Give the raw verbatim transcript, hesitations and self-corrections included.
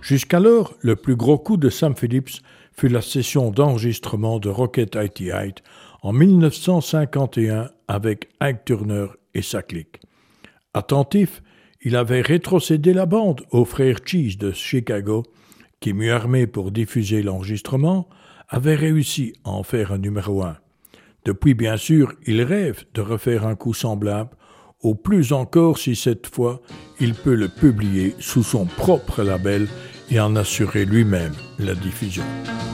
Jusqu'alors, le plus gros coup de Sam Phillips fut la session d'enregistrement de Rocket quatre-vingt-dix-huit en mille neuf cent cinquante et un avec Ike Turner et sa clique. Attentif, il avait rétrocédé la bande aux frères Cheese de Chicago, qui, mieux armés pour diffuser l'enregistrement, avaient réussi à en faire un numéro un. Depuis, bien sûr, il rêve de refaire un coup semblable, au plus encore si cette fois, il peut le publier sous son propre label et en assurer lui-même la diffusion.